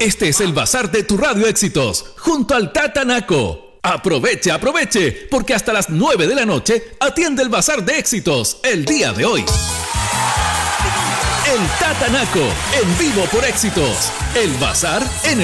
Este es el bazar de tu Radio Éxitos, junto al Tatanaco. Aproveche, porque hasta las 9 de la noche atiende el bazar de éxitos el día de hoy. El Tatanaco, en vivo por Éxitos. El bazar en